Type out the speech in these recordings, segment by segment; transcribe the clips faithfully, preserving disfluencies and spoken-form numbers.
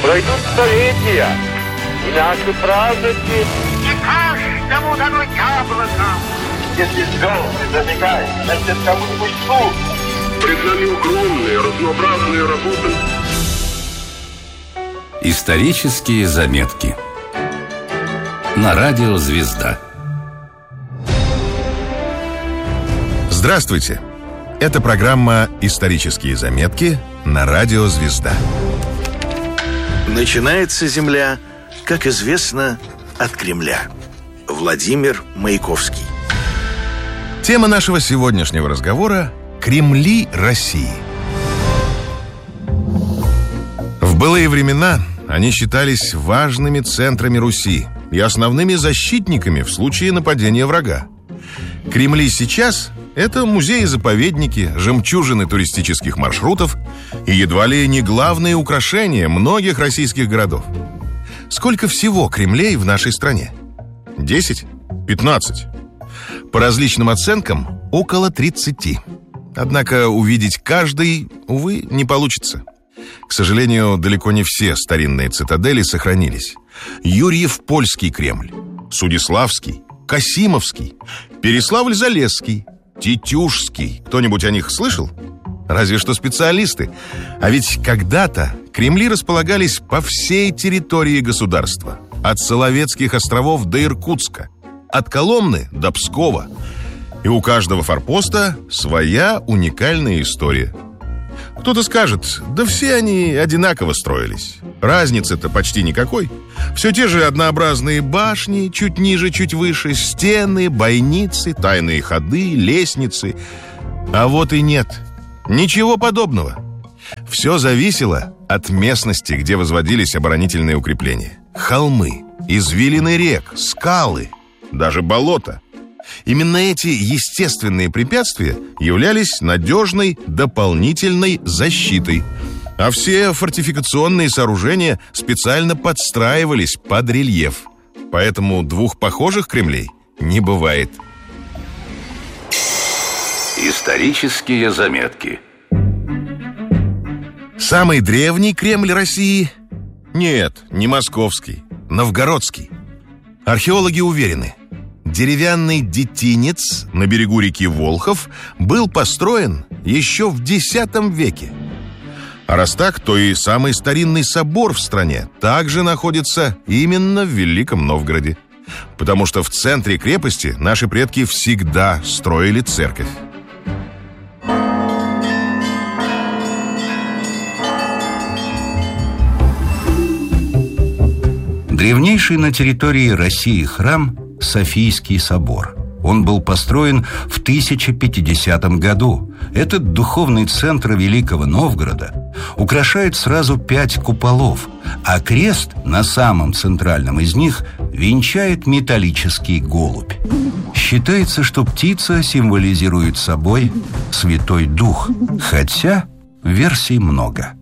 Пройдут столетия, и наши праздники... Не каждому дано яблоко. Если звезды зажигают, значит, кому-нибудь суд. Пред нами огромные, разнообразные работы. Исторические заметки на радио «Звезда». Здравствуйте! Это программа «Исторические заметки» на радио «Звезда». Начинается Земля, как известно, от Кремля. Владимир Маяковский. Тема нашего сегодняшнего разговора – Кремли России. В былые времена они считались важными центрами Руси и основными защитниками в случае нападения врага. Кремли сейчас – это музеи-заповедники, жемчужины туристических маршрутов и едва ли не главные украшения многих российских городов. Сколько всего Кремлей в нашей стране? Десять? Пятнадцать? По различным оценкам, около тридцати. Однако увидеть каждый, увы, не получится. К сожалению, далеко не все старинные цитадели сохранились. Юрьев-Польский Кремль, Судиславский, Касимовский, Переславль-Залесский, Тетюшский. Кто-нибудь о них слышал? Разве что специалисты. А ведь когда-то Кремли располагались по всей территории государства. От Соловецких островов до Иркутска, от Коломны до Пскова. И у каждого форпоста своя уникальная история. Кто-то скажет, да все они одинаково строились. Разницы-то почти никакой. Все те же однообразные башни, чуть ниже, чуть выше, стены, бойницы, тайные ходы, лестницы. А вот и нет. Ничего подобного. Все зависело от местности, где возводились оборонительные укрепления. Холмы, извилины рек, скалы, даже болота. Именно эти естественные препятствия являлись надежной дополнительной защитой. А все фортификационные сооружения специально подстраивались под рельеф. Поэтому двух похожих Кремлей не бывает. Исторические заметки. Самый древний Кремль России? Нет, не московский, новгородский. Археологи уверены, деревянный детинец на берегу реки Волхов был построен еще в десятом веке. А раз так, то и самый старинный собор в стране также находится именно в Великом Новгороде. Потому что в центре крепости наши предки всегда строили церковь. Древнейший на территории России храм – Софийский собор. Он был построен в тысяча пятидесятом году. Этот духовный центр Великого Новгорода украшает сразу пять куполов, а крест на самом центральном из них венчает металлический голубь. Считается, что птица символизирует собой Святой Дух, хотя версий много.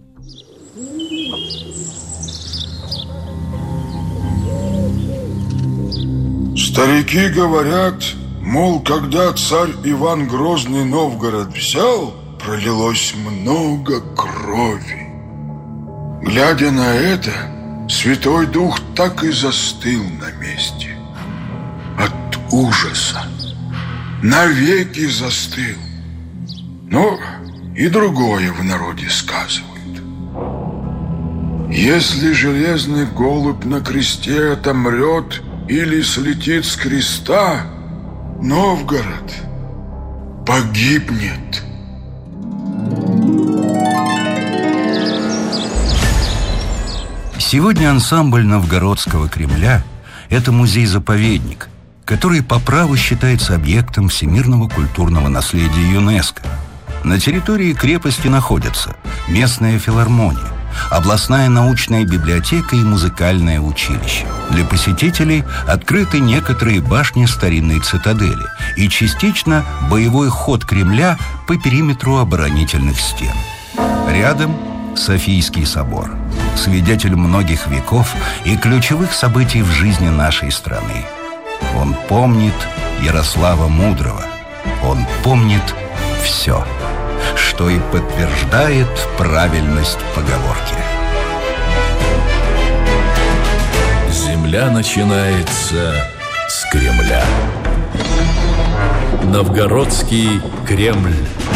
Старики говорят, мол, когда царь Иван Грозный Новгород взял, пролилось много крови. Глядя на это, Святой Дух так и застыл на месте. От ужаса. Навеки застыл. Но и другое в народе сказывают. Если железный голубь на кресте отомрет или слетит с креста, Новгород погибнет. Сегодня ансамбль Новгородского Кремля – это музей-заповедник, который по праву считается объектом всемирного культурного наследия ЮНЕСКО. На территории крепости находятся местная филармония, областная научная библиотека и музыкальное училище. Для посетителей открыты некоторые башни старинной цитадели и частично боевой ход Кремля по периметру оборонительных стен. Рядом Софийский собор, свидетель многих веков и ключевых событий в жизни нашей страны. Он помнит Ярослава Мудрого. Он помнит все, что и подтверждает правильность поговорки. земля начинается с Кремля. Новгородский Кремль.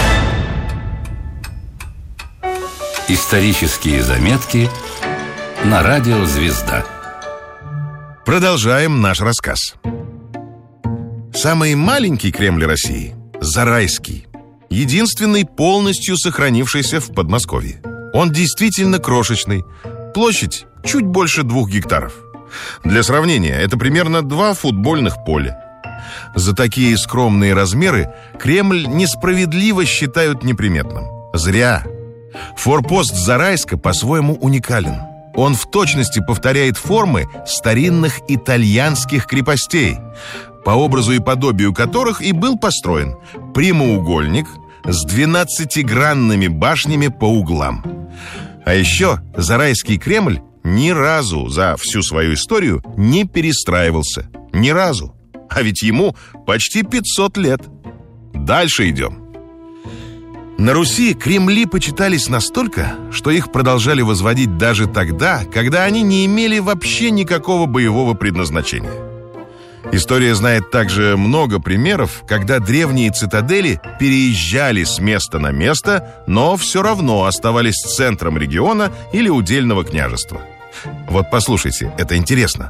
Исторические заметки на радио «Звезда». Продолжаем наш рассказ. Самый маленький Кремль России – Зарайский. Единственный полностью сохранившийся в Подмосковье. Он действительно крошечный. Площадь чуть больше двух гектаров. Для сравнения, это примерно два футбольных поля. За такие скромные размеры Кремль несправедливо считают неприметным. Зря. Форпост Зарайска по-своему уникален. Он в точности повторяет формы старинных итальянских крепостей, по образу и подобию которых и был построен прямоугольник с двенадцатигранными башнями по углам. А еще Зарайский Кремль ни разу за всю свою историю не перестраивался. Ни разу. А ведь ему почти пятьсот лет. Дальше идем. На Руси Кремли почитались настолько, что их продолжали возводить даже тогда, когда они не имели вообще никакого боевого предназначения. История знает также много примеров, когда древние цитадели переезжали с места на место, но все равно оставались центром региона или удельного княжества. Вот послушайте, это интересно.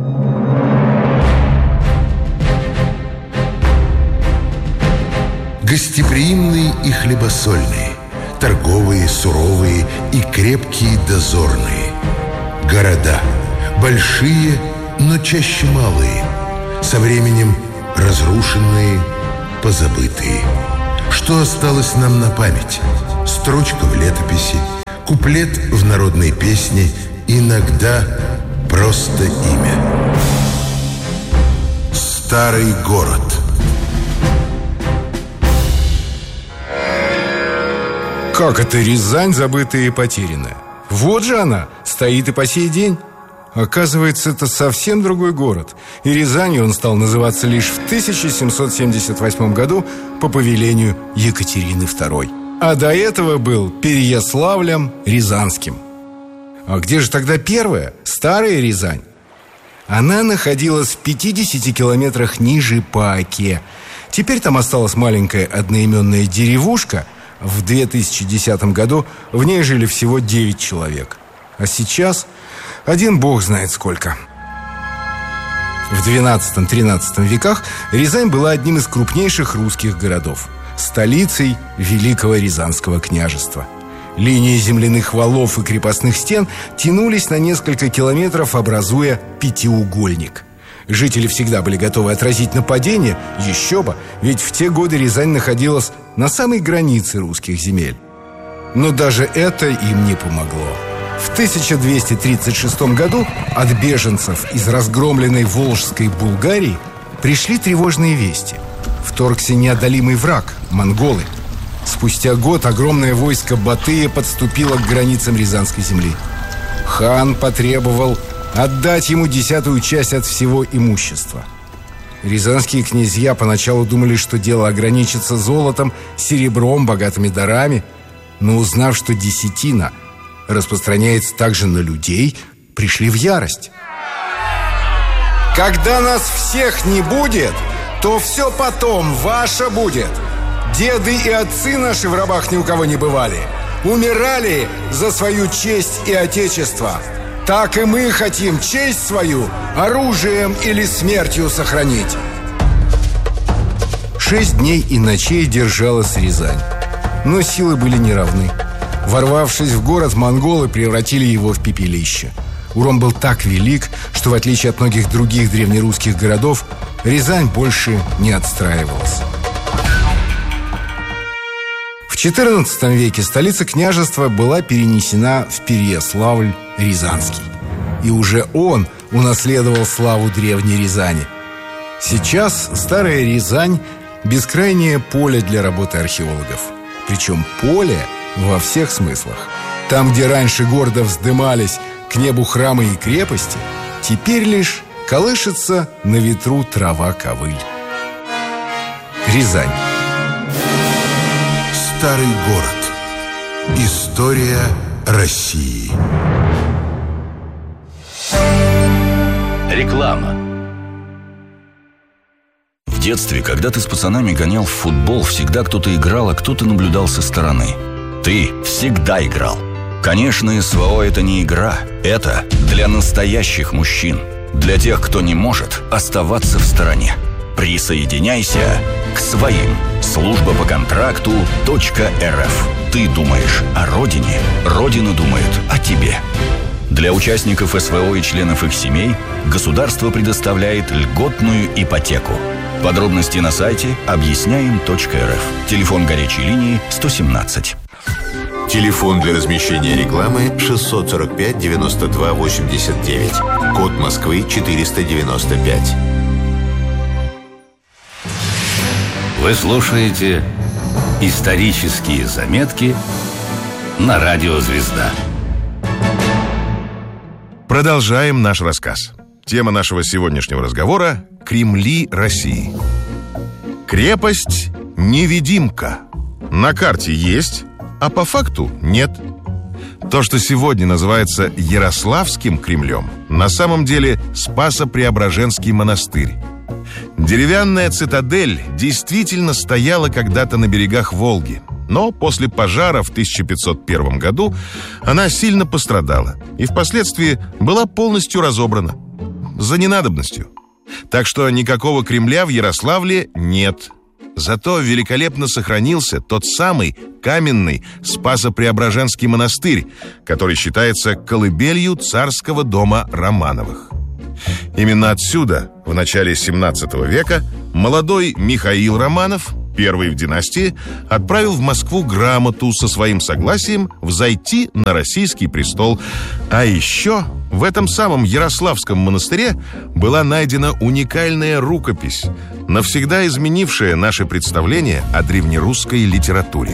Гостеприимные и хлебосольные, торговые, суровые и крепкие дозорные. Города большие, но чаще малые, со временем разрушенные, позабытые. Что осталось нам на память? Строчка в летописи, куплет в народной песне, иногда просто имя. Старый город. Как это Рязань забытая и потерянная? Вот же она, стоит и по сей день. Оказывается, это совсем другой город. И Рязанью он стал называться лишь в тысяча семьсот семьдесят восьмом году по повелению Екатерины второй. А до этого был Переяславлем Рязанским. А где же тогда первая, старая Рязань? Она находилась в пятидесяти километрах ниже по Оке. Теперь там осталась маленькая одноименная деревушка. В две тысячи десятом году в ней жили всего девять человек. А сейчас один бог знает сколько. В двенадцатом-тринадцатом веках Рязань была одним из крупнейших русских городов, столицей Великого Рязанского княжества. Линии земляных валов и крепостных стен тянулись на несколько километров, образуя пятиугольник. Жители всегда были готовы отразить нападение, еще бы, ведь в те годы Рязань находилась на самой границе русских земель. Но даже это им не помогло. В тысяча двести тридцать шестом году от беженцев из разгромленной Волжской Булгарии пришли тревожные вести. Вторгся неодолимый враг – монголы. Спустя год огромное войско Батыя подступило к границам Рязанской земли. Хан потребовал отдать ему десятую часть от всего имущества. Рязанские князья поначалу думали, что дело ограничится золотом, серебром, богатыми дарами. Но узнав, что десятина распространяется также на людей, пришли в ярость. «Когда нас всех не будет, то все потом ваше будет. Деды и отцы наши в рабах ни у кого не бывали. Умирали за свою честь и отечество. Так и мы хотим честь свою оружием или смертью сохранить». Шесть дней и ночей держалась Рязань. Но силы были неравны. Ворвавшись в город, монголы превратили его в пепелище. Урон был так велик, что в отличие от многих других древнерусских городов, Рязань больше не отстраивалась. В четырнадцатом веке столица княжества была перенесена в Переяславль-Рязанский. И уже он унаследовал славу древней Рязани. Сейчас старая Рязань – бескрайнее поле для работы археологов. Причем поле во всех смыслах. Там, где раньше гордо вздымались к небу храмы и крепости, теперь лишь колышется на ветру трава-ковыль. Рязань. Старый город. История России. Реклама. В детстве, когда ты с пацанами гонял в футбол, всегда кто-то играл, а кто-то наблюдал со стороны. Ты всегда играл. Конечно, СВО – это не игра. Это для настоящих мужчин. Для тех, кто не может оставаться в стороне. Присоединяйся к своим. Служба по контракту .рф. Ты думаешь о родине, Родина думает о тебе. Для участников СВО и членов их семей государство предоставляет льготную ипотеку. Подробности на сайте объясняем точка эр эф. Телефон горячей линии сто семнадцать. Телефон для размещения рекламы шестьсот сорок пять девяносто два восемьдесят девять. Код Москвы четыреста девяносто пять. Вы слушаете «Исторические заметки» на радио «Звезда». Продолжаем наш рассказ. Тема нашего сегодняшнего разговора – Кремли России. Крепость – невидимка. На карте есть, а по факту нет. То, что сегодня называется Ярославским Кремлем, на самом деле Спасо-Преображенский монастырь. Деревянная цитадель действительно стояла когда-то на берегах Волги, но после пожара в тысяча пятьсот первом году она сильно пострадала и впоследствии была полностью разобрана за ненадобностью. Так что никакого Кремля в Ярославле нет. Зато великолепно сохранился тот самый каменный Спасо-Преображенский монастырь, который считается колыбелью царского дома Романовых. Именно отсюда, в начале семнадцатого века, молодой Михаил Романов, первый в династии, отправил в Москву грамоту со своим согласием взойти на российский престол. А еще в этом самом Ярославском монастыре была найдена уникальная рукопись, навсегда изменившая наше представление о древнерусской литературе.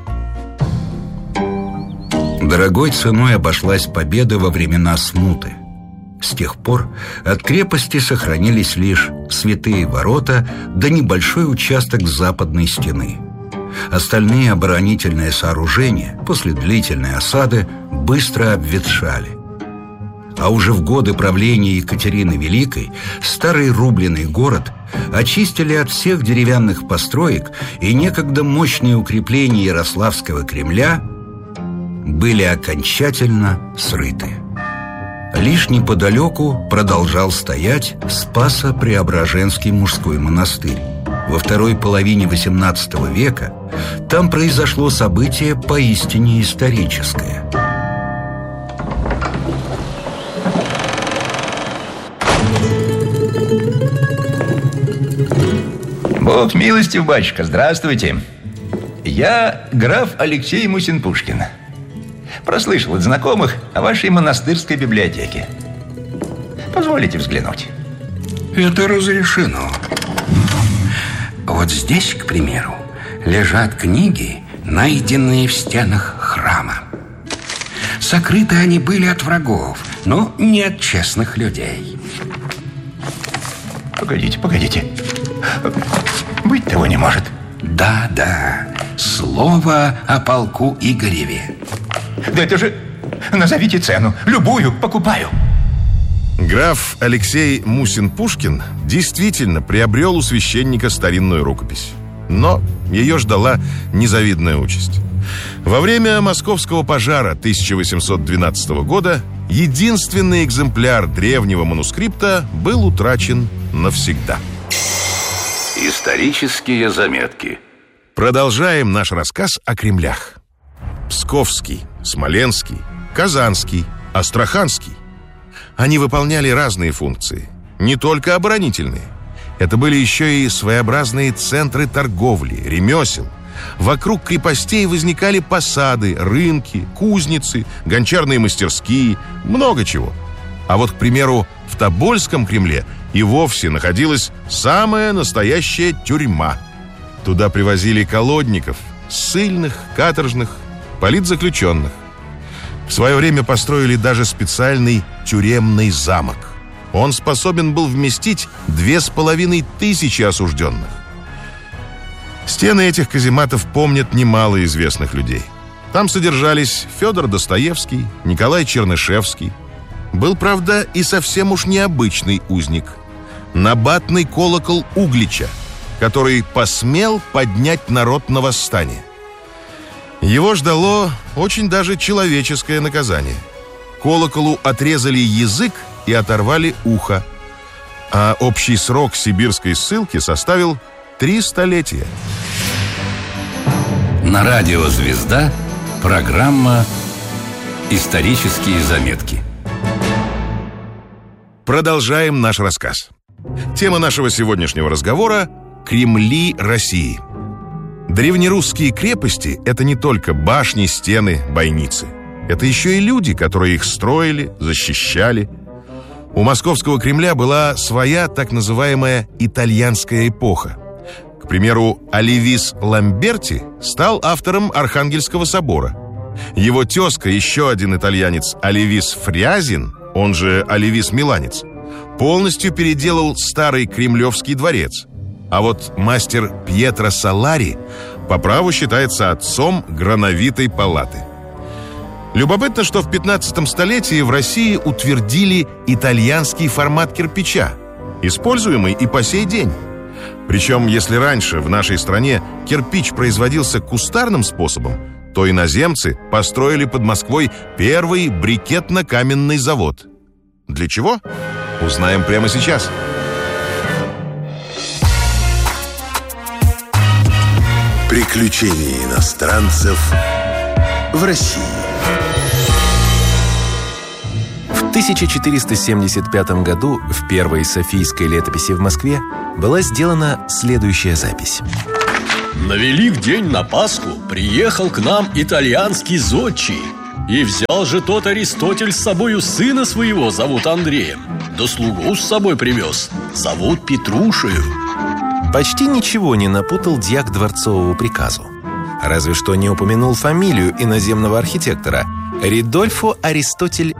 Дорогой ценой обошлась победа во времена смуты. С тех пор от крепости сохранились лишь святые ворота да небольшой участок западной стены. Остальные оборонительные сооружения после длительной осады быстро обветшали. А уже в годы правления Екатерины Великой старый рубленый город очистили от всех деревянных построек, и некогда мощные укрепления Ярославского Кремля были окончательно срыты. Лишь неподалеку продолжал стоять Спасо-Преображенский мужской монастырь. Во второй половине восемнадцатого века там произошло событие поистине историческое. Бог милостив, батюшка, здравствуйте. Я граф Алексей Мусин-Пушкин. Прослышал от знакомых о вашей монастырской библиотеке. Позволите взглянуть? Это разрешено. Вот здесь, к примеру, лежат книги, найденные в стенах храма. Сокрыты они были от врагов, но не от честных людей. Погодите, погодите. Быть того не может. Да, да. Слово о полку Игореве. Да это же... Назовите цену. Любую покупаю. Граф Алексей Мусин-Пушкин действительно приобрел у священника старинную рукопись. Но ее ждала незавидная участь. Во время московского пожара тысяча восемьсот двенадцатого года единственный экземпляр древнего манускрипта был утрачен навсегда. Исторические заметки. Продолжаем наш рассказ о Кремлях. Псковский, Смоленский, Казанский, Астраханский. Они выполняли разные функции, не только оборонительные. Это были еще и своеобразные центры торговли, ремесел. Вокруг крепостей возникали посады, рынки, кузницы, гончарные мастерские, много чего. А вот, к примеру, в Тобольском Кремле и вовсе находилась самая настоящая тюрьма. Туда привозили колодников, ссыльных, каторжных, политзаключенных. В свое время построили даже специальный тюремный замок. Он способен был вместить две с половиной тысячи осужденных. Стены этих казематов помнят немало известных людей. Там содержались Федор Достоевский, Николай Чернышевский. Был, правда, и совсем уж необычный узник. Набатный колокол Углича, который посмел поднять народ на восстание. Его ждало очень даже человеческое наказание. Колоколу отрезали язык и оторвали ухо, а общий срок сибирской ссылки составил три столетия. На радио «Звезда» программа «Исторические заметки». Продолжаем наш рассказ. Тема нашего сегодняшнего разговора – Кремли России. Древнерусские крепости – это не только башни, стены, бойницы. Это еще и люди, которые их строили, защищали. У Московского Кремля была своя так называемая итальянская эпоха. К примеру, Оливис Ламберти стал автором Архангельского собора. Его тезка, еще один итальянец, Оливис Фрязин, он же Оливис Миланец, полностью переделал старый Кремлевский дворец. А вот мастер Пьетро Салари по праву считается отцом Грановитой палаты. Любопытно, что в пятнадцатом столетии в России утвердили итальянский формат кирпича, используемый и по сей день. Причем, если раньше в нашей стране кирпич производился кустарным способом, то иноземцы построили под Москвой первый брикетно-каменный завод. Для чего? Узнаем прямо сейчас. Приключения иностранцев в России. В тысяча четыреста семьдесят пятом году в первой Софийской летописи в Москве была сделана следующая запись. На Великдень на Пасху приехал к нам итальянский зодчий. И взял же тот Аристотель с собою сына своего, зовут Андреем. Да слугу с собой привез, зовут Петрушею. Почти ничего не напутал дьяк дворцовому приказу. Разве что не упомянул фамилию иноземного архитектора Ридольфо Аристотель